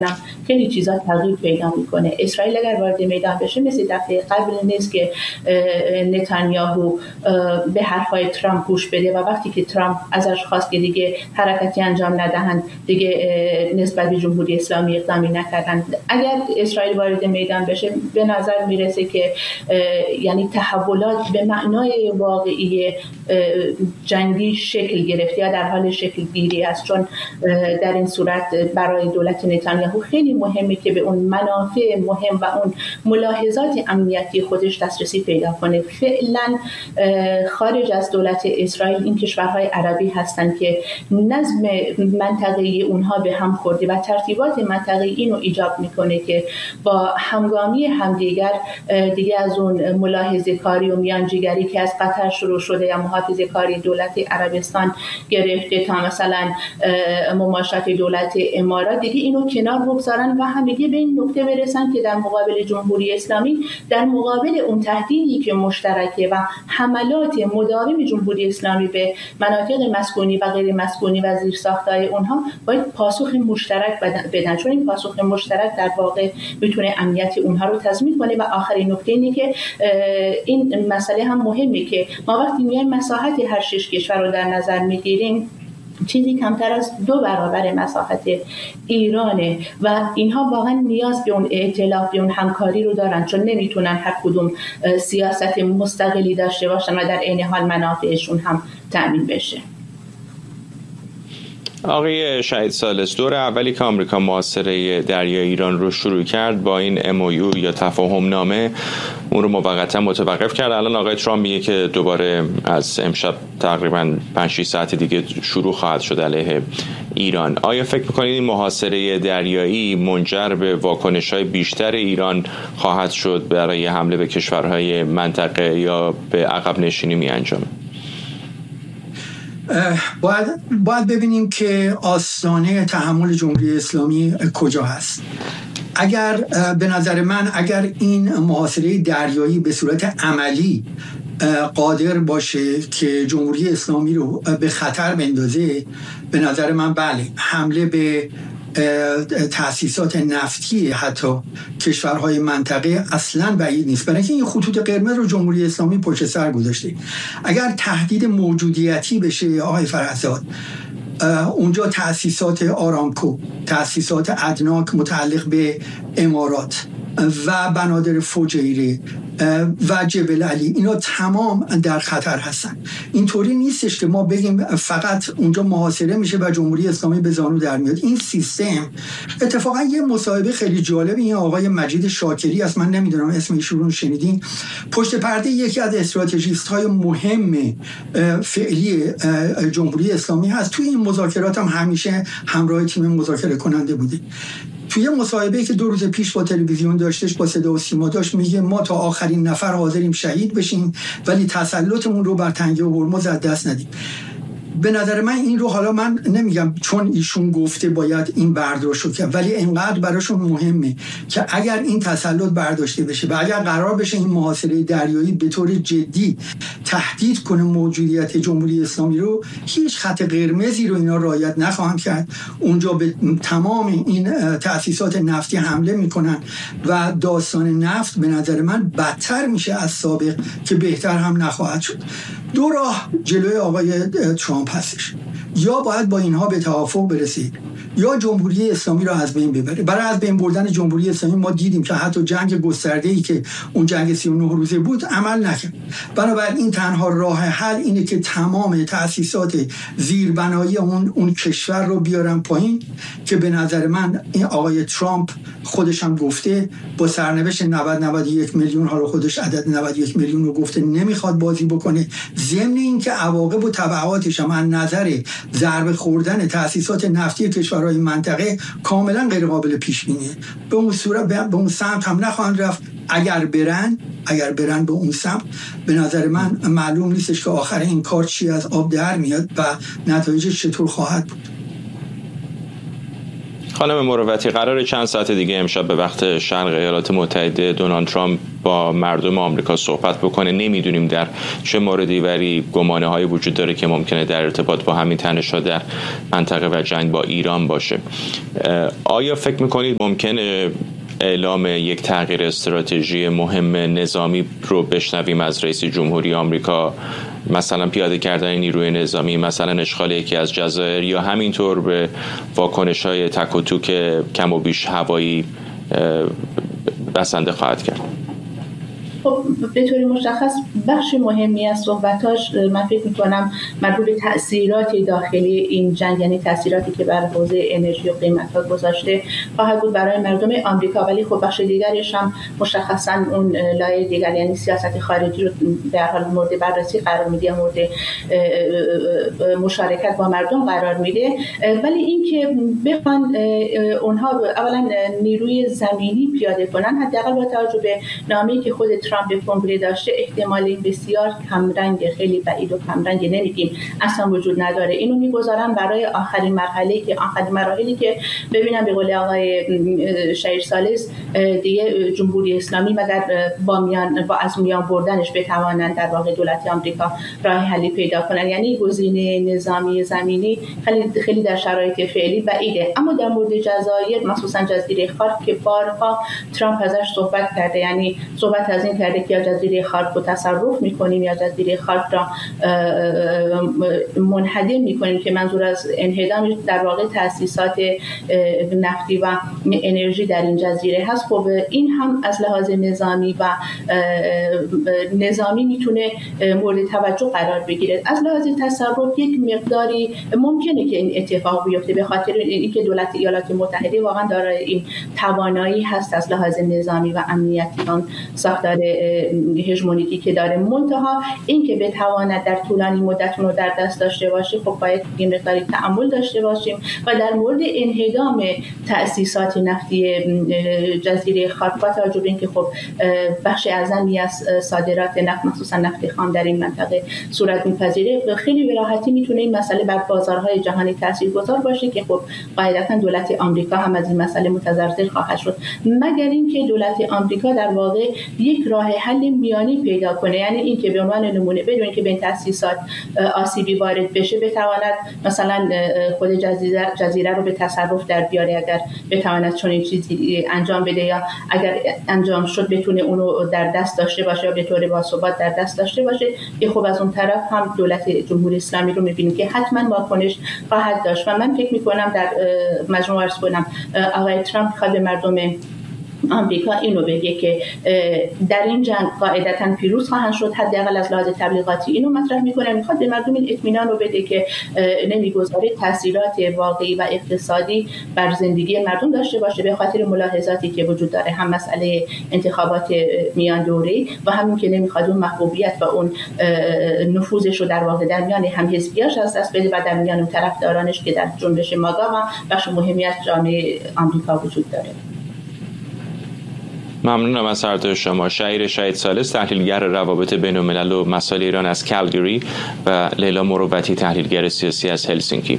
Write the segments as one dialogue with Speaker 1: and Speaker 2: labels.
Speaker 1: خیلی چیزا تغییر پیدا میکنه. اسرائیل اگر وارد میدان بشه مثل دفعه قبل نیست که نتانیاهو به حرفای ترامپ گوش بده و وقتی که ترامپ ازش خواست که دیگه حرکتی انجام ندهند دیگه نسبت به جمهوری اسلامی اقدامی نکردن. اگر اسرائیل وارد میدان بشه به نظر میرسه که یعنی تحولات به معنای واقعی جنگی شکل گرفت یا در حال شکل گیری است، چون در این صورت برای دولت نتانیاهو خیلی مهمه که به اون منافع مهم و اون ملاحظات امنیتی خودش دسترسی پیدا کنه. فعلا خارج از دولت اسرائیل این کشورهای عربی هستند که نظم منطقه‌ای اونها به هم خورده و ترتیبات منطقه‌ای اینو ایجاب میکنه که با همگامی همدیگر دیگه از اون ملاحظه کاری و میانجیگری که از قطر شروع شده یا محافظه کاری دولت عربستان گرفته تا مثلا مماشات دولت امارات، دیگه اینو کنار بگذارن و همگی به این نقطه برسن که در مقابل جمهوری اسلامی، در مقابل اون تهدیدی که مشترکه و حملات مداوم جمهوری اسلامی به مناطق مسکونی و غیر مسکونی و زیرساخت‌های اونها، باید پاسخ مشترک بدن، چون این پاسخ مشترک در واقع میتونه امنیت اونها رو تضمین کنه. و آخرین نکته اینه که این مسئله هم مهمه که ما وقتی میایم مساحت هر 6 کشور رو در نظر میگیریم چیزی کمتر از 2 برابر مساحت ایرانه و اینها واقعا نیاز به اون ائتلاف، به اون همکاری رو دارن، چون نمیتونن هر کدوم سیاست مستقلی داشته باشن و در عین حال منافعشون هم تأمین بشه.
Speaker 2: آقای شهید ثالث، دور اولی که آمریکا محاصره دریای ایران رو شروع کرد با این MOU یا تفاهم نامه، اون رو موقتا متوقف کرد. الان آقای ترامپ میگه که دوباره از امشب تقریبا 5-6 ساعت دیگه شروع خواهد شد علیه ایران. آیا فکر میکنید این محاصره دریایی منجر به واکنش‌های بیشتر ایران خواهد شد برای حمله به کشورهای منطقه یا به عقب نشینی می‌انجامه؟
Speaker 3: باید ببینیم که آستانه تحمل جمهوری اسلامی کجا هست. اگر به نظر من اگر این محاصره دریایی به صورت عملی قادر باشه که جمهوری اسلامی رو به خطر بندازه، به نظر من بله، حمله به تأسیسات نفتی حتی کشورهای منطقه اصلا بعید نیست، برای اینکه این خطوط قرمز رو جمهوری اسلامی پشت سر گذاشته. اگر تهدید موجودیتی بشه آقای فرحزاد، اونجا تأسیسات آرامکو، تأسیسات ادناک متعلق به امارات و بنادر فجیره و جبل علی، اینا تمام در خطر هستن. اینطوری نیستش که ما بگیم فقط اونجا محاصره میشه و جمهوری اسلامی به زانو در میاد. این سیستم اتفاقا یه مصاحبه خیلی جالب این آقای مجید شاکری است، من نمیدونم اسم ایشون رو شنیدین، پشت پرده یکی از استراتژیست های مهم فعلی جمهوری اسلامی هست. توی این مذاکرات هم همیشه همراه تیم مذاکره کننده بوده. توی مصاحبه‌ای که 2 روز پیش با تلویزیون داشتش، با صدا و سیما داشت، میگه ما تا آخرین نفر حاضریم شهید بشیم ولی تسلطمون رو بر تنگه و هرمز از دست ندیم. به نظر من این رو، حالا من نمیگم چون ایشون گفته باید این برداشت رو کرد، ولی اینقدر براشون مهمه که اگر این تسلط برداشته بشه و اگر قرار بشه این محاصره دریایی به طور جدی تهدید کنه موجودیت جمهوری اسلامی رو، هیچ خط قرمزی رو اینا رعایت نخواهند کرد. اونجا به تمام این تأسیسات نفتی حمله میکنن و داستان نفت به نظر من بدتر میشه از سابق که بهتر هم نخواهد شد. 2 راه جلوی آقای ترامپ هستش، یا باید با اینها به توافق برسید یا جمهوری اسلامی را از بین ببره. برای از بین بردن جمهوری اسلامی ما دیدیم که حتی جنگ گسترده‌ای که اون جنگ 39 روزه بود عمل نکرد. بنابراین تنها راه حل اینه که تمام تأسیسات زیربنایی اون کشور رو بیارن پایین، که به نظر من این آقای ترامپ خودش هم گفته با سرنوشت 91 میلیون، حالا خودش عدد 91 میلیون رو گفته نمیخواد بازی بکنه، ضمن این که عواقب و تبعاتش هم از نظر ضربه خوردن تأسیسات نفتی کشورهای منطقه کاملا غیر قابل پیش بینیه. به اون صورت به اون سمت هم نخواهند رفت. اگر برن به اون سمت، به نظر من معلوم نیستش که آخر این کار چی از آب در میاد و نتایجش چطور خواهد بود.
Speaker 2: خانم مروتی، قرار چند ساعت دیگه امشب به وقت شرق ایالات متحده دونالد ترامپ با مردم آمریکا صحبت بکنه. نمیدونیم در چه موردی، ولی گمانه های وجود داره که ممکنه در ارتباط با همین تنش‌ها در منطقه و جنگ با ایران باشه. آیا فکر میکنید ممکنه اعلام یک تغییر استراتژی مهم نظامی رو بشنویم از رئیس جمهوری آمریکا، مثلا پیاده کردن نیروی نظامی، مثلا اشغال یکی از جزایر، یا همینطور به واکنش‌های تک و توک کم و بیش هوایی بسنده خواهد کرد؟
Speaker 1: خب به طور مشخص بخش مهمی از صحبتاش من فکر می‌کنم مربوط به تأثیرات داخلی این جنگ، یعنی تأثیراتی که بر حوزه انرژی و قیمت‌ها گذاشته خواهد بود برای مردم آمریکا. ولی خب بخش دیگرش هم مشخصاً اون لایه دیگر، یعنی سیاست خارجی رو به هر حال مورد بررسی قرار میده، مورد مشارکت با مردم قرار میده. ولی این که بخوان اونها اولا نیروی زمینی پیاده کنن، حداقل با توجه به نامه‌ای که خود ترامپ به کنگره داشته، احتمال این بسیار کمرنگ، خیلی بعید و کمرنگ نمیگیم، اصلا وجود نداره. اینو میگذارن برای آخرین مراحلی که ببینم به قول آقای شهیر ثالث دیگه جمهوری اسلامی مگر با از میان بردنش بتوانند در واقع دولت آمریکا راه حلی پیدا کنن. یعنی گزینه نظامی زمینی خیلی در شرایط فعلی بعیده. اما در مورد جزایر، مخصوصا جزیره خارک که بارها ترامپ ازش صحبت کرده، یعنی صحبت از این کرده که یا جزیره خارک رو تصرف میکنیم یا جزیره خارک را منهدم میکنیم، که منظور از انهدام در واقع تأسیسات نفتی و انرژی در این جزیره هست. خب این هم از لحاظ نظامی و نظامی میتونه مورد توجه قرار بگیره. از لحاظ تصرف یک مقداری ممکنه که این اتفاق بیفته، به خاطر اینکه دولت ایالات متحده واقعا دارای این توانایی هست از لحاظ نظامی و امنیتی، اون ساختار هژمونیکی که داره. منتها این که بتواند در طولانی مدت رو در دست داشته باشه، خب باید این مقداری تأمل داشته باشیم. و در مورد انهدام تأسیسات نفتی جزیره خارک، با توجه به اینکه خب بخش اعظمی از صادرات نفت، مخصوصا نفت خام در این منطقه صورت می‌پذیره، خیلی به راحتی میتونه این مسئله بر بازارهای جهانی تاثیرگذار باشه، که خب قاعدتاً دولت آمریکا هم از این مسئله متضرر خواهد شد، مگر اینکه دولت آمریکا در واقع یک راه حل میانی پیدا کنه. یعنی این که به عنوان نمونه بدون که به این تأسیسات آسیبی وارد بشه، بتواند مثلا خود جزیره رو به تصرف در بیاره، اگر بتواند چنین چیزی انجام بده، یا اگر انجام شد بتونه اونو در دست داشته باشه یا به طور باثبات در دست داشته باشه. که خب از اون طرف هم دولت جمهوری اسلامی رو می‌بینیم که حتما واکنش خواهد داشت. و من فکر می‌کنم در مجموع عرض کنم آقای ترامپ خواهد به مردم آمریکا اینو بگه که در این جنگ قاعدتاً پیروز خواهند شد. حداقل از لحاظ تبلیغاتی اینو مطرح میکنه، میخواد به مردم این اطمینان رو بده که نمیگذاره تاثیرات واقعی و اقتصادی بر زندگی مردم داشته باشه، به خاطر ملاحظاتی که وجود داره، هم مسئله انتخابات میان دوره‌ای و همین که نمیخواد اون محبوبیت و اون نفوذش رو در واقع در میان هم حزبیاش از دست بده و در میان اون طرفدارانش که در جنبش ماگا هم بخش مهمی از جامعه آمریکا وجود داره.
Speaker 2: ممنونم از هر دو شما. شهیر ثالث، تحلیلگر روابط بین‌الملل و مسائل ایران از کالگری، و لیلا مروتی، تحلیلگر سیاسی از هلسینکی.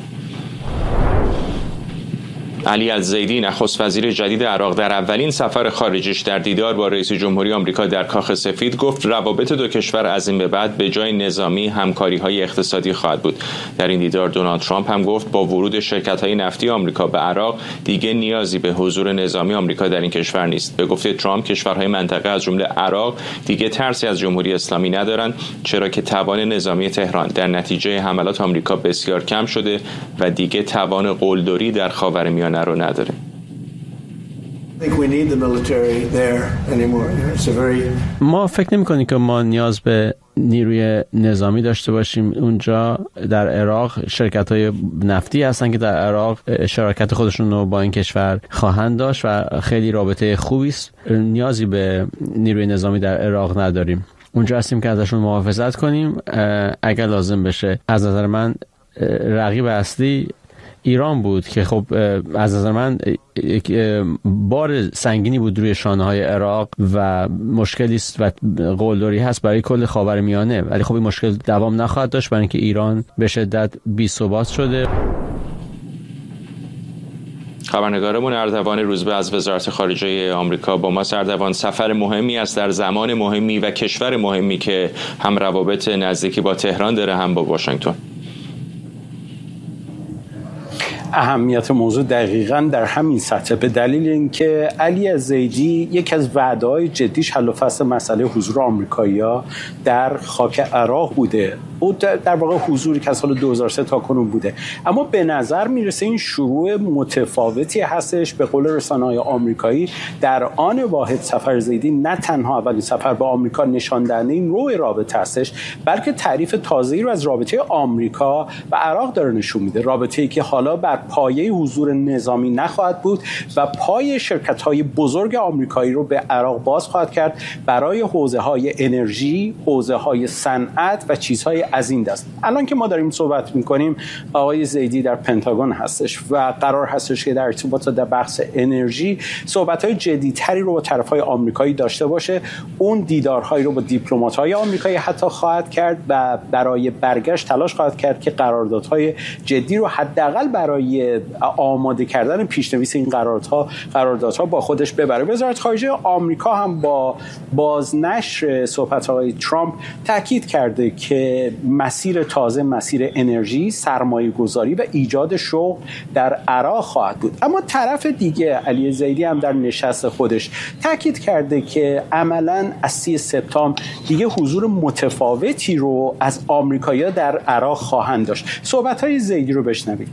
Speaker 2: علی الزیدی، نخست وزیر جدید عراق، در اولین سفر خارجیش در دیدار با رئیس جمهوری آمریکا در کاخ سفید گفت روابط دو کشور از این به بعد به جای نظامی همکاری‌های اقتصادی خواهد بود. در این دیدار دونالد ترامپ هم گفت با ورود شرکت‌های نفتی آمریکا به عراق دیگه نیازی به حضور نظامی آمریکا در این کشور نیست. به گفته ترامپ کشورهای منطقه از جمله عراق دیگه ترسی از جمهوری اسلامی ندارن، چرا که توان نظامی تهران در نتیجه حملات آمریکا بسیار کم شده و دیگه توان قلدری در خاورمیانه رو نداره.
Speaker 4: ما فکر نمی‌کنیم که ما نیاز به نیروی نظامی داشته باشیم اونجا. در عراق شرکت‌های نفتی هستن که در عراق شراکت خودشون رو با این کشور خواهند داشت و خیلی رابطه خوبی است. نیازی به نیروی نظامی در عراق نداریم. اونجا هستیم که ازشون محافظت کنیم اگر لازم بشه. از نظر من رقیب اصلی ایران بود که خب از نظر من یک بار سنگینی بود روی شانه‌های عراق و مشکلی است و قلدری هست برای کل خاورمیانه، ولی خب این مشکل دوام نخواهد داشت برای اینکه ایران به شدت بی‌ثبات شده.
Speaker 2: خبرنگارمون اردوان روزبه از وزارت خارجه آمریکا با ما. اردوان، سفر مهمی است در زمان مهمی و کشور مهمی که هم روابط نزدیکی با تهران داره هم با واشنگتن.
Speaker 5: اهمیت موضوع دقیقاً در همین سطح به دلیل اینکه علی الزیدی یکی از وعده‌های جدیش حل و فصل مسئله حضور آمریکایی‌ها در خاک عراق بوده. او در واقع حضوری که از سال 2003 تا کنون بوده، اما به نظر میرسه این شروع متفاوتی هستش. به قول رسانه‌های آمریکایی در آن واحد سفر زیدی نه تنها اولین سفر به آمریکا نشان دهنده این نوع رابطه هستش، بلکه تعریف تازه‌ای رو از رابطه آمریکا و عراق داره نشون میده. رابطه‌ای که حالا بر پایه حضور نظامی نخواهد بود و پای شرکت‌های بزرگ آمریکایی رو به عراق باز خواهد کرد برای حوزه‌های انرژی، حوزه‌های صنعت و چیزهای از این دست. الان که ما داریم صحبت می‌کنیم آقای زیدی در پنتاگون هستش و قرار هستش که در ارتباط در بحث انرژی صحبت‌های جدی‌تری رو با طرف‌های آمریکایی داشته باشه. اون دیدارهایی رو با دیپلمات‌های آمریکایی حتی خواهد کرد و برای برگشت تلاش خواهد کرد که قراردادهای جدی رو حداقل برای آماده کردن پیشنویس این قراردادها با خودش ببره. وزارت خارجه آمریکا هم با بازنشر صحبت‌های ترامپ تاکید کرده که مسیر تازه، مسیر انرژی، سرمایه‌گذاری و ایجاد شغل در عراق خواهد بود. اما طرف دیگه علی زیدی هم در نشست خودش تاکید کرده که عملاً از 30 سپتامبر دیگه حضور متفاوتی رو از آمریکایی‌ها در عراق خواهند داشت. صحبت‌های زیدی رو بشنوید.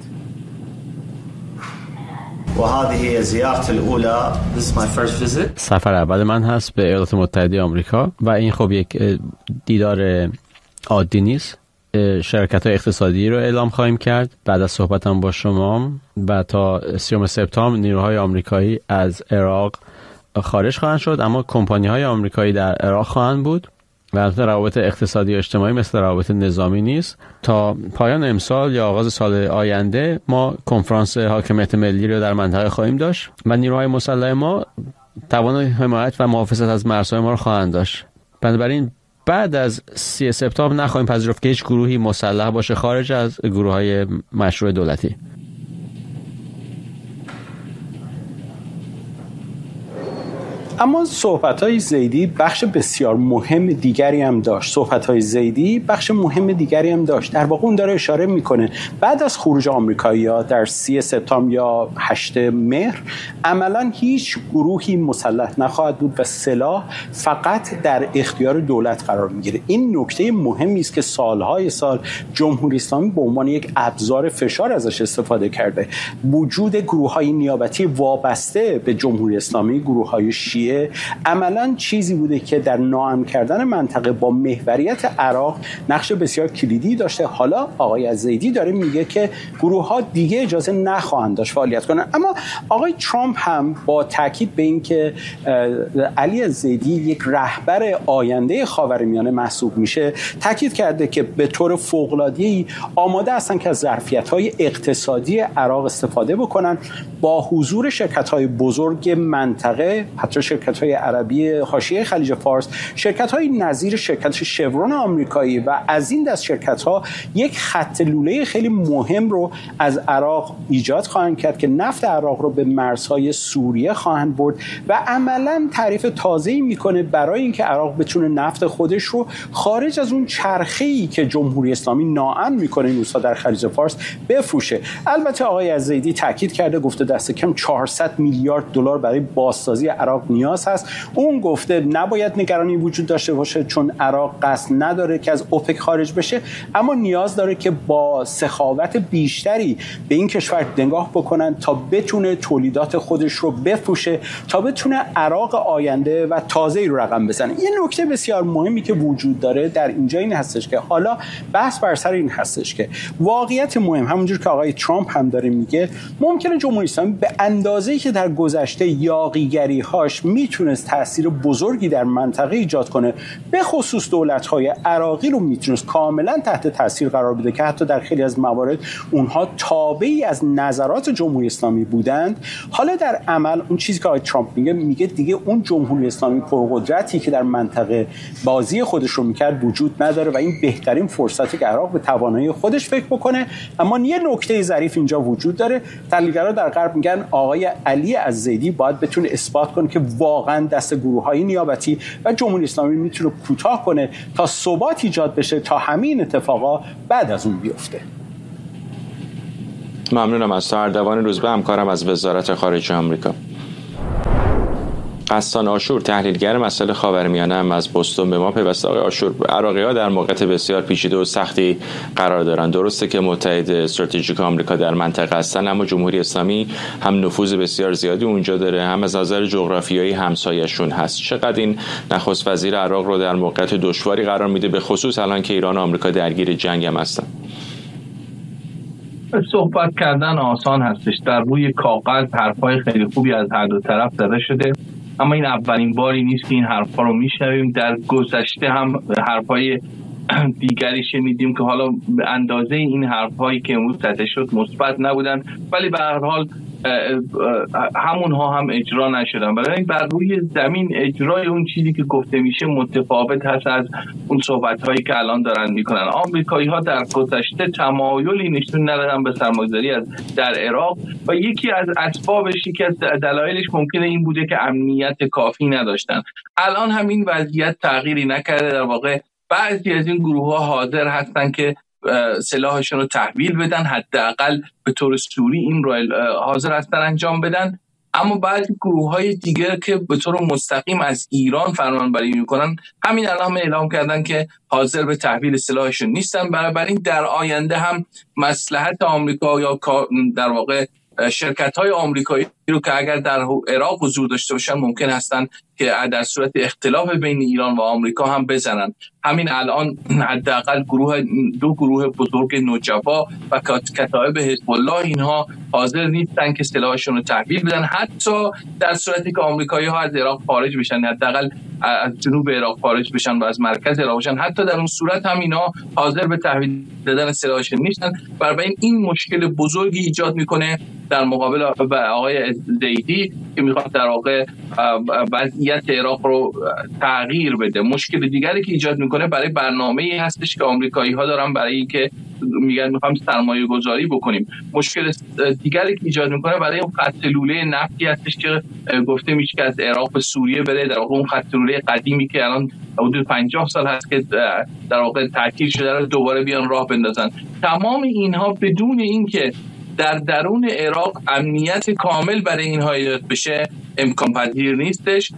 Speaker 4: سفر اول من هست به ایالات متحده آمریکا و این خب یک دیدار عادی نیست. شرکت‌های اقتصادی رو اعلام خواهیم کرد بعد از صحبتم با شما و تا 30 سپتامبر نیروهای آمریکایی از عراق خارج خواهند شد، اما کمپانی‌های آمریکایی در عراق خواهند بود و البته روابط اقتصادی و اجتماعی مثل روابط نظامی نیست. تا پایان امسال یا آغاز سال آینده ما کنفرانس حاکمیت ملی رو در منطقه خواهیم داشت و نیروهای مسلح ما توان حمایت و محافظت از مرزهای ما رو خواهند داشت. بنابراین بعد از 30 سپتامبر نخواهیم پذیرفت که هیچ گروهی مسلح باشه خارج از گروه‌های مشروع دولتی.
Speaker 5: اما صحبت‌های زیدی بخش بسیار مهم دیگری هم داشت. در واقع اون داره اشاره میکنه بعد از خروج آمریکایی‌ها در 30 سپتامبر یا 8 مهر عملاً هیچ گروهی مسلح نخواهد بود و سلاح فقط در اختیار دولت قرار میگیره. این نکته مهمی است که سالهای سال جمهوری اسلامی به عنوان یک ابزار فشار ازش استفاده کرده. وجود گروه‌های نیابتی وابسته به جمهوری اسلامی، گروه‌های شیعه، عملاً چیزی بوده که در ناامن کردن منطقه با محوریت عراق نقش بسیار کلیدی داشته. حالا آقای الزیدی داره میگه که گروه‌ها دیگه اجازه نخواهند داشت فعالیت کنن. اما آقای ترامپ هم با تاکید به این که علی الزیدی یک رهبر آینده خاورمیانه محسوب میشه تاکید کرده که به طور فوق‌العاده‌ای آماده هستن که از ظرفیت‌های اقتصادی عراق استفاده بکنن با حضور شرکت‌های بزرگ منطقه، حتی شرکت‌های عربی حاشیه خلیج فارس، شرکت‌های نظیر شرکت شورون آمریکایی و از این دست شرکت‌ها یک خط لوله خیلی مهم رو از عراق ایجاد خواهند کرد که نفت عراق رو به مرزهای سوریه خواهند برد و عملاً تعریف تازه‌ای میکنه برای اینکه عراق بتونه نفت خودش رو خارج از اون چرخه‌ای که جمهوری اسلامی ناامن میکنه این روزها در خلیج فارس بفروشه. البته آقای الزیدی تاکید کرده، گفته دست کم 400 میلیارد دلار برای بازسازی عراق نیاز هست. اون گفته نباید نگرانی وجود داشته باشه چون عراق قصد نداره که از اوپک خارج بشه، اما نیاز داره که با سخاوت بیشتری به این کشور نگاه بکنن تا بتونه تولیدات خودش رو بفروشه، تا بتونه عراق آینده و تازه‌ای رو رقم بزنه. یه نکته بسیار مهمی که وجود داره در اینجا این هستش که حالا بحث بر سر این هستش که واقعیت مهم همونجور که آقای ترامپ هم داره میگه، ممکنه جمهوری اسلامی به اندازه‌ای که در گذشته یاغیگری‌هاش میتونست تاثیر بزرگی در منطقه ایجاد کنه، به خصوص دولت‌های عراقی رو میتونست کاملا تحت تاثیر قرار بده که حتی در خیلی از موارد اونها تابعی از نظرات جمهوری اسلامی بودند. حالا در عمل اون چیزی که آقای ترامپ میگه دیگه اون جمهوری اسلامی پرقدرتی که در منطقه بازی خودش رو میکرد وجود نداره و این بهترین فرصتی که عراق به توانایی خودش فکر بکنه. اما یه نکته ظریف اینجا وجود داره، تحلیلگرا در غرب میگن آقای علی الزیدی باید بتونه اثبات کنه که واقعا دست گروه‌های نیابتی و جمهوری اسلامی میتونه کوتاه کنه تا ثبات ایجاد بشه تا همین اتفاقا بعد از اون بیفته.
Speaker 2: ممنونم از تا اردوان روزبه، همکارم از وزارت خارجه آمریکا. غسان آشور تحلیلگر مسائل خاورمیانه هم از بوستون به ما پیوسته. آقای آشور، عراقی‌ها در موقعیت بسیار پیچیده و سختی قرار دارند. درسته که متحد استراتژیک آمریکا در منطقه هستند، اما جمهوری اسلامی هم نفوذ بسیار زیادی اونجا داره، هم از نظر جغرافیایی همسایه‌شون هست. چقدر این نخست وزیر عراق رو در موقعیت دشواری قرار میده، به خصوص الان که ایران و آمریکا درگیر جنگ هم هستن؟
Speaker 6: صحبت کردن آسان هستش، در روی کاغذ حرفای خیلی خوبی از هر دو طرف زده شده، اما این اولین باری نیست که این حرفا رو میشنویم. در گذشته هم حرفای دیگری شنیدیم که حالا به اندازه این حرفایی که امروز زده شد مثبت نبودن، ولی به هر حال همونها هم اجرا نشدن. برای بر روی زمین اجرای اون چیزی که گفته میشه متفاوت هست از اون صحبت‌هایی که الان دارن میکنن. آمریکایی‌ها در گذشته تمایلی نشون ندادن به سرمایه‌گذاری در عراق و یکی از اسبابش، یکی از دلایلش ممکنه این بوده که امنیت کافی نداشتن. الان هم این وضعیت تغییری نکرده. در واقع بعضی از این گروه‌ها حاضر هستن که سلاحشون رو تحویل بدن، حداقل به طور سوری این رو حاضر هستن انجام بدن، اما بعضی گروه‌های دیگه که به طور مستقیم از ایران فرمانبری میکنن همین الان اعلام کردن که حاضر به تحویل سلاحشون نیستن. بنابراین در آینده هم مصلحت آمریکا یا در واقع شرکت‌های آمریکایی رو که اگر در عراق حضور داشته باشن ممکن هستن که در صورت اختلاف بین ایران و آمریکا هم بزنن. همین الان حداقل دو گروه بزرگ نجبا و کتایب حزب الله اینها حاضر نیستن که سلاحشون رو تحویل بدن، حتی در صورتی که آمریکایی‌ها از عراق خارج بشن، حداقل از جنوب عراق خارج بشن و از مرکز عراق بشن، حتی در اون صورت هم اینا حاضر به تحویل دادن سلاحشون نیستن. برای این مشکل بزرگی ایجاد میکنه در مقابل آقای زیدی که میخواد در واقع وضعیت عراق رو تغییر بده. مشکل دیگری که ایجاد میکنه برای برنامه‌ای هستش که آمریکایی‌ها دارن برای اینکه میگن میخوام سرمایه گذاری بکنیم. مشکل دیگری که ایجاد میکنه برای اون خط لوله نفتی هستش که گفته میشه که از عراق به سوریه بره، در واقع اون خط لوله قدیمی که الان حدود 50 سال هست که در واقع تعطیل شده رو دوباره بیان راه بندازن. تمام اینها بدون اینکه در درون عراق امنیت کامل برای اینها ایجاد بشه امکان پذیر نیستش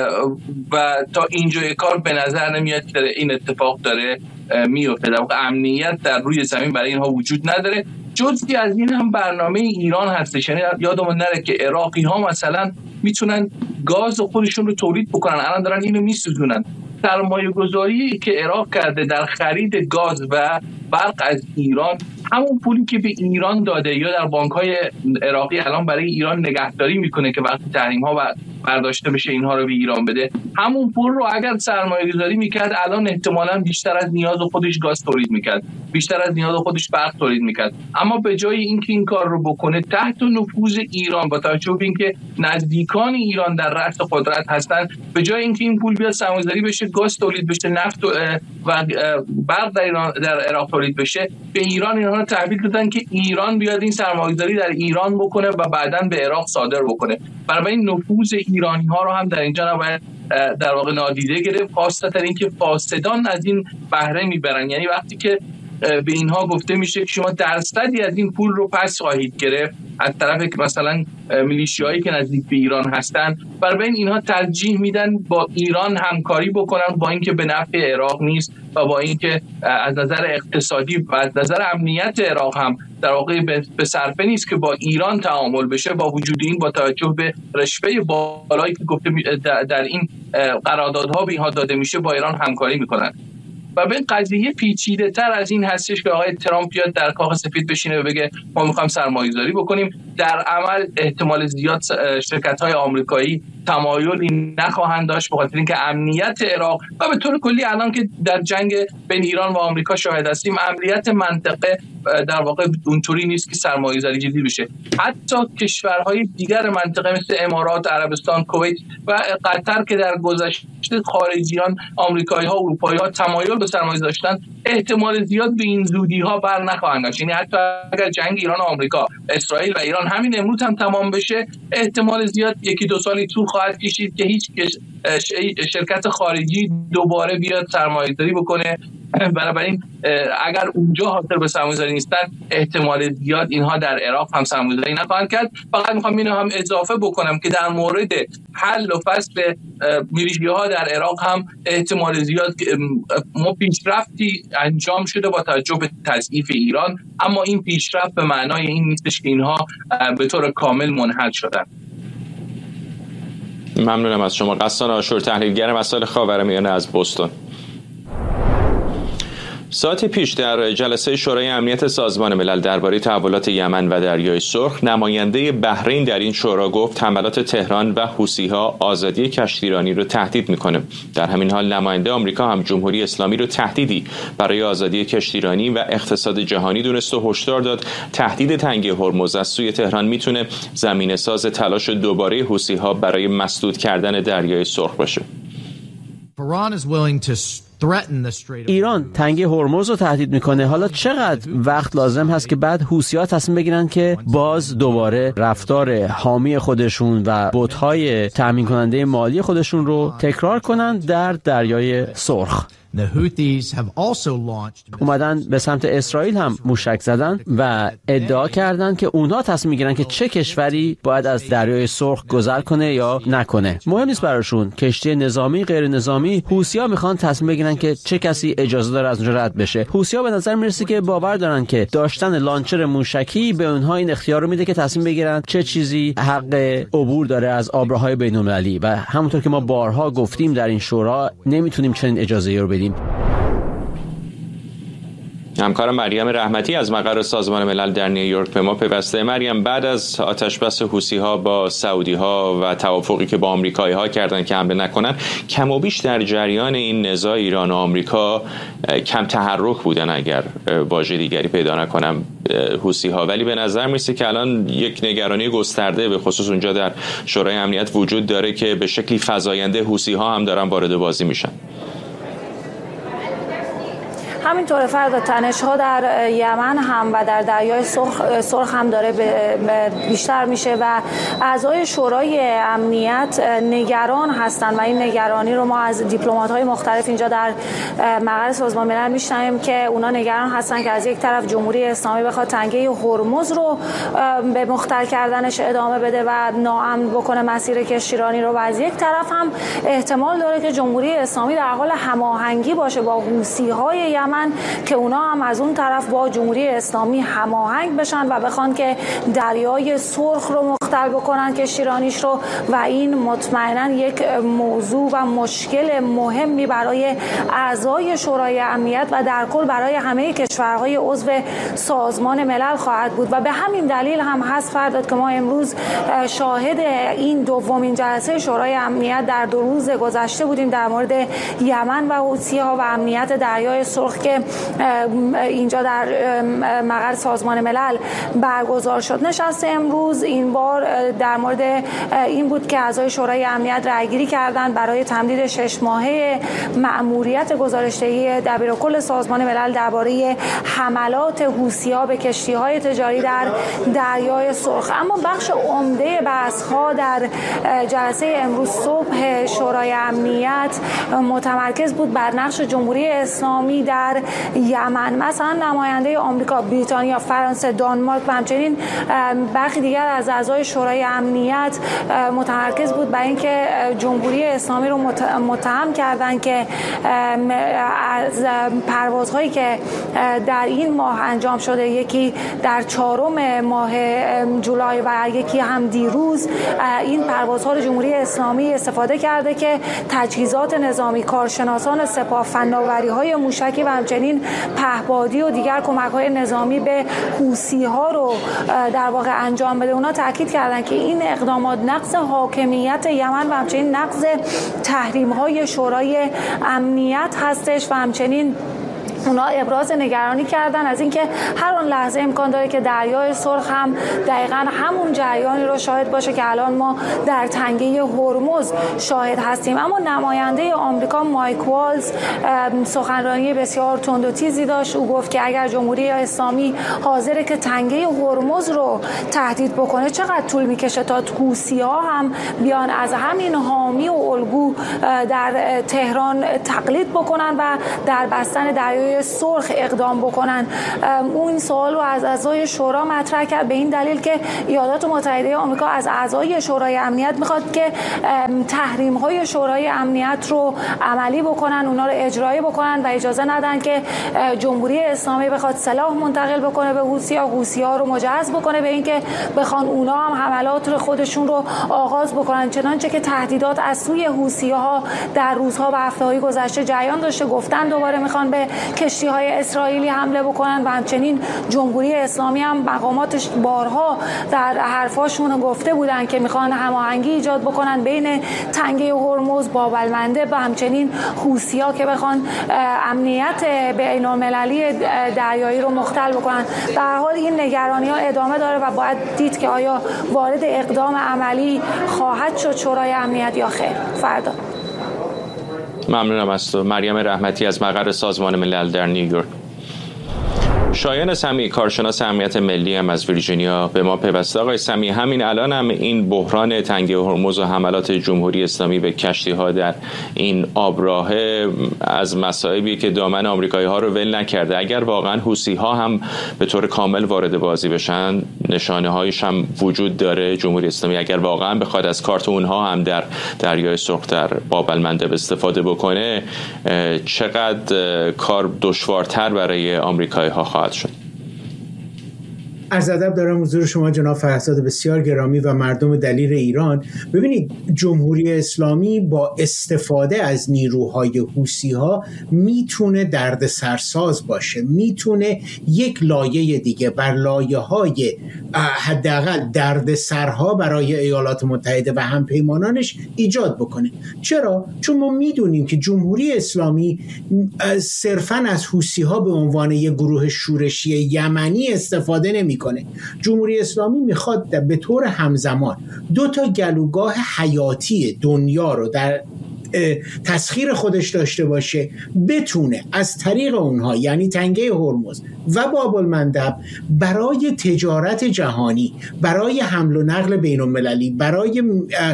Speaker 6: و تا اینجای کار به نظر نمیاد که این اتفاق داره میفته. در واقع امنیت در روی زمین برای اینها وجود نداره. جزئی از این هم برنامه ایران هستش. یعنی یادمون نره که عراقی ها مثلا میتونن گاز خودشون رو تولید بکنن، الان دارن اینو میسوزونن. سرمایه گذاری که عراق کرده در خرید گاز و برق از ایران، همون پولی که به ایران داده یا در بانک‌های عراقی الان برای ایران نگهداری میکنه که وقتی تحریم‌ها برداشته بشه اینها رو به ایران بده، همون پول رو اگر سرمایه‌گذاری میکرد الان احتمالاً بیشتر از نیاز خودش گاز تولید میکرد، بیشتر از نیاز خودش برق تولید میکرد. اما به جای اینکه این کار رو بکنه تحت نفوذ ایران، با توجه به اینکه نزدیکان ایران در رأس قدرت هستن، به جای اینکه این پول بیاد سرمایه‌گذاری بشه، گاز تولید بشه، نفت و برق در عراق تولید بشه، به ایران اینها تحویل دادن که ایران بیاد این سرمایه‌گذاری در ایران بکنه و بعداً به عراق صادر بکنه. برای نفوذ ایرانی‌ها رو هم در اینجا نباید در واقع نادیده گرفت، خاصتا اینکه فاسدان از این بهره میبرن. یعنی وقتی که به اینها گفته میشه که شما درصدی از این پول رو پس خواهید گرفت از طرف مثلا میلیشیایی که نزدیک به ایران هستن، برای اینها ترجیح میدن با ایران همکاری بکنن، با اینکه به نفع عراق نیست و با اینکه از نظر اقتصادی و از نظر امنیت عراق هم در واقع به صرفه نیست که با ایران تعامل بشه. با وجود این، با توجه به رشوه بالایی که گفته در این قراردادها به اینها داده میشه، با ایران همکاری میکنن. و به این قضیه پیچیده تر از این هستش که آقای ترامپ بیاد در کاخ سفید بشینه و بگه ما میخوایم سرمایه‌گذاری بکنیم. در عمل احتمال زیاد شرکت‌های آمریکایی تمایلی نخواهند داشت به خاطر اینکه امنیت عراق و به طور کلی الان که در جنگ بین ایران و آمریکا شاهد هستیم، امنیت منطقه در واقع اونطوری نیست که سرمایه‌گذاری جدی بشه. حتی کشورهای دیگر منطقه مثل امارات، عربستان، کویت و قطر که در گذشته خارجیان آمریکایی‌ها، اروپایی‌ها تمایل به سرمایه‌گذاری داشتن، احتمال زیاد به این زودی‌ها بر نخواهند گشت. یعنی حتی اگر جنگ ایران و آمریکا، اسرائیل و ایران همین امروز هم تمام بشه، احتمال زیاد یکی دو سالی طول خواهد کشید که هیچ شرکت خارجی دوباره بیاد سرمایه‌گذاری بکنه. بنابراین اگر اونجا حاضر به سرمایه‌گذاری نیستن، احتمال زیاد اینها در عراق هم سرمایه‌گذاری نخواهند کرد. فقط میخوام اینو هم اضافه بکنم که در مورد حل و فصل میلیشیاها در عراق هم احتمال زیاد ما پیشرفتی انجام شده با توجه به تضعیف ایران، اما این پیشرفت به معنای این نیستش که اینها به طور کامل منحل شدن.
Speaker 2: ممنونم از شما. غسان آشور، تحلیلگر مسائل خاورمیانه از بوستون. ساعتی پیش در جلسه شورای امنیت سازمان ملل درباره تحولات یمن و دریای سرخ، نماینده بحرین در این شورا گفت حملات تهران و حوثی‌ها آزادی کشتیرانی رو تهدید میکنه. در همین حال نماینده آمریکا هم جمهوری اسلامی رو تهدیدی برای آزادی کشتیرانی و اقتصاد جهانی دونست و هشدار داد تهدید تنگی هرمز از سوی تهران میتونه زمینه‌ساز تلاش دوباره حوثی‌ها برای مسدود کردن دریای سرخ باشه.
Speaker 4: ایران تنگی هرمز رو تهدید میکنه. حالا چقدر وقت لازم هست که بعد حوثی‌ها تصمیم بگیرن که باز دوباره رفتار حامی خودشون و بت‌های تامین کننده مالی خودشون رو تکرار کنن در دریای سرخ؟ اومدن به سمت اسرائیل هم موشک زدن و ادعا کردن که اونها تصمیم میگیرن که چه کشوری باید از دریای سرخ گذر کنه یا نکنه. مهم نیست براشون کشتی نظامی غیر نظامی. حوثی‌ها میخوان تصمیم بگیرن که چه کسی اجازه داره از اونجا رد بشه. حوثی‌ها به نظر میرسه که باور دارن که داشتن لانچر موشکی به اونها این اختیار رو میده که تصمیم بگیرن چه چیزی حق عبور داره از آبراهای بین‌المللی و همونطور که ما بارها گفتیم در این شورا نمیتونیم چنین اجازه‌ای رو بدیم.
Speaker 2: همکار مریم رحمتی از مقر سازمان ملل در نیویورک به ما پیوسته. مریم، بعد از آتشبس حوثی‌ها با سعودی‌ها و توافقی که با آمریکایی‌ها کردن که حمله نکنن، کم و بیش در جریان این نزاع ایران و آمریکا کم تحرک بودن، اگر واژه دیگری پیدا نکنم، حوثی‌ها، ولی به نظر میرسه که الان یک نگرانی گسترده به خصوص اونجا در شورای امنیت وجود داره که به شکلی فزاینده حوثی‌ها هم دارن وارد بازی میشن.
Speaker 7: همینطور فرد تنش‌ها در یمن هم و در دریای سرخ هم داره بیشتر میشه و اعضای شورای امنیت نگران هستن و این نگرانی رو ما از دیپلمات‌های مختلف اینجا در مقر سازمان ملل میشنویم که اونا نگران هستن که از یک طرف جمهوری اسلامی بخواد تنگه هرمز رو به مختل کردنش ادامه بده و ناامن بکنه مسیر کشتیرانی رو، و از یک طرف هم احتمال داره که جمهوری اسلامی در حال هماهنگی باشه با حوثی‌های یمن که اونا هم از اون طرف با جمهوری اسلامی هماهنگ بشن و بخوان که دریای سرخ رو مختل بکنن کشتیرانیش رو، و این مطمئنا یک موضوع و مشکل مهمی برای اعضای شورای امنیت و در کل برای همه کشورهای عضو سازمان ملل خواهد بود. و به همین دلیل هم هست فرداد که ما امروز شاهد این دومین جلسه شورای امنیت در 2 روز گذشته بودیم در مورد یمن و حوثی‌ها و امنیت دریای سرخ که اینجا در مقر سازمان ملل برگزار شد. نشست امروز این بار در مورد این بود که اعضای شورای امنیت رأیگیری کردند برای تمدید 6 ماهه مأموریت گزارش‌دهی دبیرکل سازمان ملل درباره حملات حوثی‌ها به کشتی‌های تجاری در دریای سرخ. اما بخش عمده بحث‌ها در جلسه امروز صبح شورای امنیت متمرکز بود بر نقش جمهوری اسلامی در یمن. مثلا نماینده آمریکا، بریتانیا، فرانسه، دانمارک و همچنین برخی دیگر از اعضای شورای امنیت متمرکز بود بر اینکه جمهوری اسلامی رو متهم کردن که از پروازهایی که در این ماه انجام شده، یکی در 4 ماه جولای و یکی هم دیروز، این پروازها رو جمهوری اسلامی استفاده کرده که تجهیزات نظامی، کارشناسان سپاه، فناوری‌های موشکی و همچنین پهپادی و دیگر کمک‌های نظامی به حوثی‌ها رو در واقع انجام بده. اونا تاکید کردن که این اقدامات نقض حاکمیت یمن و همچنین نقض تحریم‌های شورای امنیت هستش و همچنین اونا ابراز نگرانی کردن از اینکه هر آن لحظه امکان داره که دریای سرخ هم دقیقاً همون جریانی رو شاهد باشه که الان ما در تنگه هرمز شاهد هستیم. اما نماینده آمریکا مایک والز سخنرانی بسیار تند و تیزی داشت. او گفت که اگر جمهوری اسلامی حاضره که تنگه هرمز رو تهدید بکنه، چقدر طول میکشه تا حوثی‌ها هم بیان از همین حامی و الگو در تهران تقلید بکنن و در بستن دریای سرخ اقدام بکنن. اون سوال رو از اعضای شورا مطرح کرد به این دلیل که ایالات متحده آمریکا از اعضای شورای امنیت میخواد که تحریم‌های شورای امنیت رو عملی بکنن، اونا رو اجرایی بکنن و اجازه ندن که جمهوری اسلامی بخواد سلاح منتقل بکنه به حوثی‌ها رو مجهز بکنه به اینکه بخوان اونا هم حملات رو خودشون رو آغاز بکنن. چنانچه که تهدیدات از سوی حوثی‌ها در روزها و هفته‌های گذشته جریان داشته، گفتن دوباره میخوان به کشتی‌های اسرائیلی حمله بکنن و همچنین جمهوری اسلامی هم مقاماتش بارها در حرفاشون گفته بودن که میخوان هماهنگی ایجاد بکنن بین تنگه هرمز، باب المندب و همچنین حوثی‌ها که بخوان امنیت بین‌المللی دریایی رو مختل بکنن. در هر حال این نگرانی‌ها ادامه داره و باید دید که آیا وارد اقدام عملی خواهد شد شورای امنیت یا خیر. فردا.
Speaker 2: ممنونم از تو. مریم رحمتی از مقر سازمان ملل در نیویورک. شایان سمیع، کارشناس امنیت ملی هم از ویرجینیا به ما پیوسته. آقای سمیع، همین الان هم این بحران تنگه هرمز و حملات جمهوری اسلامی به کشتی‌ها در این آبراهه از مصائبی که دامن آمریکایی‌ها رو ول نکرده. اگر واقعا حوثی‌ها هم به طور کامل وارد بازی بشن، نشانه‌هایش هم وجود داره. جمهوری اسلامی اگر واقعا بخواد از کارت اونها هم در دریای سرخ در باب المندب استفاده بکنه، چقدر کار دشوارتر برای آمریکایی‌ها خواهد شد.
Speaker 8: عرض ادب دارم حضور شما جناب فرهزاد بسیار گرامی و مردم دلیر ایران. ببینید، جمهوری اسلامی با استفاده از نیروهای حوثی‌ها میتونه دردسرساز باشه، میتونه یک لایه دیگه بر لایه‌های حداقل دردسرها برای ایالات متحده و همپیمانانش ایجاد بکنه. چرا؟ چون ما میدونیم که جمهوری اسلامی صرفاً از حوثی‌ها به عنوان یک گروه شورشی یمنی استفاده نمی‌کنه. جمهوری اسلامی میخواد به طور همزمان 2 گلوگاه حیاتی دنیا رو در تسخیر خودش داشته باشه، بتونه از طریق اونها یعنی تنگه هرمز و باب المندب برای تجارت جهانی، برای حمل و نقل بین المللی، برای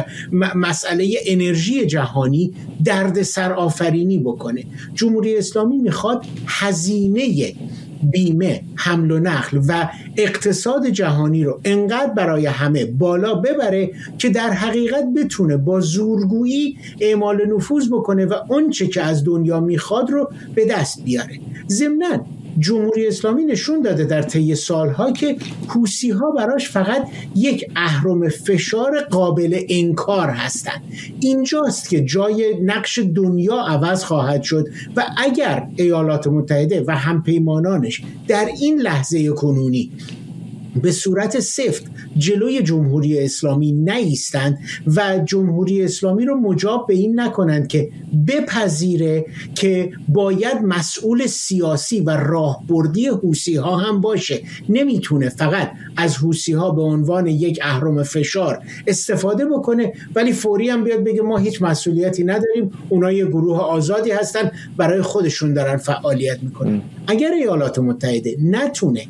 Speaker 8: مسئله انرژی جهانی دردسر آفرینی بکنه. جمهوری اسلامی میخواد هزینه بیمه، حمل و نقل و اقتصاد جهانی رو انقدر برای همه بالا ببره که در حقیقت بتونه با زورگویی اعمال نفوذ بکنه و اون چه که از دنیا میخواد رو به دست بیاره. ضمناً جمهوری اسلامی نشون داده در طی سالها که حوثی‌ها براش فقط یک اهرم فشار قابل انکار هستند. اینجاست که جای نقش دنیا عوض خواهد شد و اگر ایالات متحده و همپیمانانش در این لحظه کنونی به صورت سفت جلوی جمهوری اسلامی نایستند و جمهوری اسلامی رو مجاب به این نکنند که بپذیره که باید مسئول سیاسی و راهبردی حوثی‌ها هم باشه، نمیتونه فقط از حوثی‌ها به عنوان یک اهرم فشار استفاده بکنه ولی فوری هم بیاد بگه ما هیچ مسئولیتی نداریم، اونا یه گروه آزادی هستن برای خودشون دارن فعالیت میکنن. اگر ایالات متحده نتونه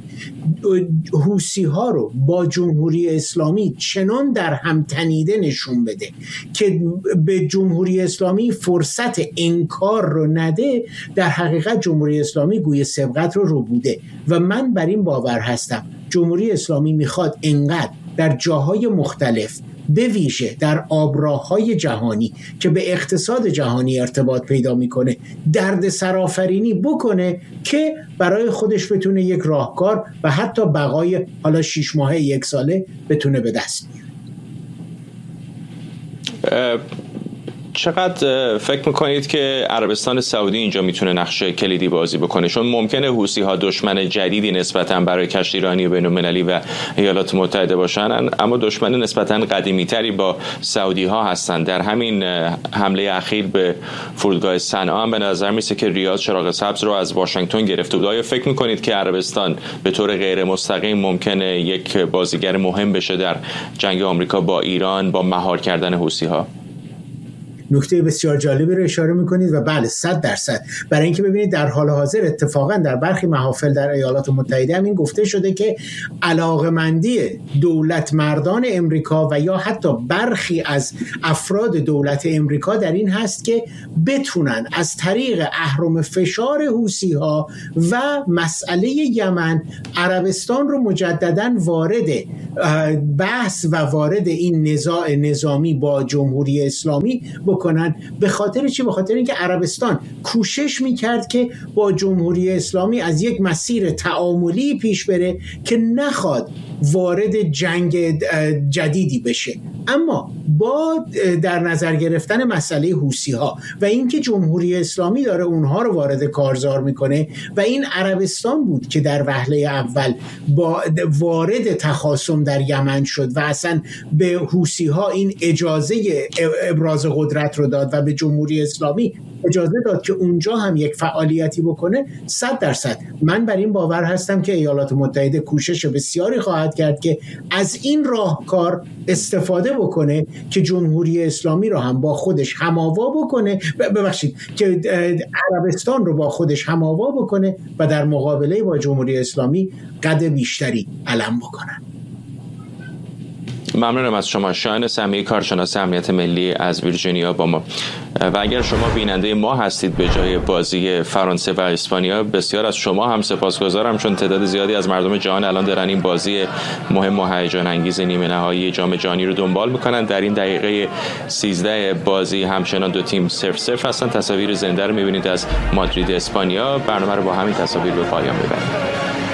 Speaker 8: حوثی‌ها رو با جمهوری اسلامی چنان در هم تنیده نشون بده که به جمهوری اسلامی فرصت انکار رو نده، در حقیقت جمهوری اسلامی گوی سبقت رو بوده و من بر این باور هستم جمهوری اسلامی میخواد انقدر در جاهای مختلف، به ویژه در آبراههای جهانی که به اقتصاد جهانی ارتباط پیدا میکنه، درد سرآفرینی بکنه که برای خودش بتونه یک راهکار و حتی بقای حالا 6 ماهه 1 ساله بتونه به دست بیاره.
Speaker 2: چقدر فکر میکنید که عربستان سعودی اینجا میتونه نقش کلیدی بازی بکنه؟ چون ممکنه حوثی ها دشمن جدیدی نسبتاً برای کشتیرانی بین‌المللی و ایالات متحده باشن، اما دشمن نسبتاً قدیمی تری با سعودی ها هستن. در همین حمله اخیر به فرودگاه صنعا هم به نظر میسه که ریاض چراغ سبز رو از واشنگتن گرفته بود. آیا فکر میکنید که عربستان به طور غیر مستقیم ممکنه یک بازیگر مهم بشه در جنگ آمریکا با ایران با مهار کردن حوثی ها؟
Speaker 8: نکته بسیار جالبی رو اشاره میکنید و بله 100%، برای اینکه ببینید در حال حاضر اتفاقا در برخی محافل در ایالات متحده هم این گفته شده که علاقمندی دولت مردان امریکا و یا حتی برخی از افراد دولت امریکا در این هست که بتونن از طریق اهرم فشار حوثی ها و مسئله یمن عربستان رو مجددا وارد بحث و وارد این نزاع نظامی با جمهوری اسلامی بکنن. به خاطر چی؟ به خاطر اینکه عربستان کوشش میکرد که با جمهوری اسلامی از یک مسیر تعاملی پیش بره که نخواد وارد جنگ جدیدی بشه، اما با در نظر گرفتن مسئله حوثی ها و اینکه جمهوری اسلامی داره اونها رو وارد کارزار میکنه و این عربستان بود که در وهله اول با وارد تخاصم در یمن شد و اصلا به حوثی ها این اجازه ابراز قدرت رو داد و به جمهوری اسلامی اجازه داد که اونجا هم یک فعالیتی بکنه. 100% من بر این باور هستم که ایالات متحده کوشش بسیاری خواهد کرد که از این راهکار استفاده بکنه که جمهوری اسلامی رو هم با خودش هم‌آوا بکنه، که عربستان رو با خودش هم‌آوا بکنه و در مقابله با جمهوری اسلامی قد بیشتری علم بکنن.
Speaker 2: ممنونم از شما. شایان سمیعی، کارشناس امنیت ملی از ویرجینیا با ما. و اگر شما بیننده ما هستید به جای بازی فرانسه و اسپانیا، بسیار از شما هم سپاسگزارم، چون تعداد زیادی از مردم جهان الان دارن این بازی مهم و هیجان انگیز نیمه نهایی جام جهانی رو دنبال میکنن. در این دقیقه 13 بازی همچنان دو تیم 0-0 هستن. تصاویر زنده رو میبینید از مادرید اسپانیا. برنامه رو با همین تصاویر به پایان میبریم.